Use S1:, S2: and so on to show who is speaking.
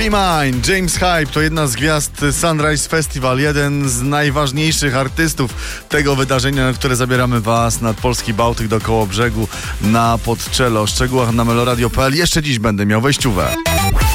S1: Mine, James Hype to jedna z gwiazd Sunrise Festival, jeden z najważniejszych artystów tego wydarzenia, na które zabieramy Was nad polski Bałtyk do Kołobrzegu na Podczelo. O szczegółach na meloradio.pl. Jeszcze dziś będę miał wejściówę.